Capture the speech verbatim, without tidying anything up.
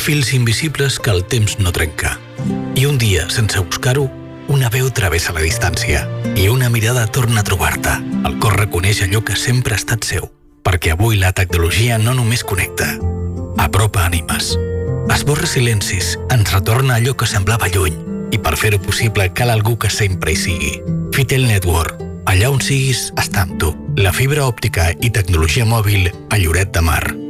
fils invisibles que el temps no trenca. I un dia, sense buscar-ho, una veu travessa la distància i una mirada torna a trobar-te. El cor reconeix allò que sempre ha estat seu, perquè avui la tecnologia no només connecta, apropa ànimes, esborra silencis, ens retorna allò que semblava lluny, i per fer-ho possible cal algú que sempre hi sigui. Fitel Network. Allà on siguis, està amb tu. La fibra òptica i tecnologia mòbil a Lloret de Mar.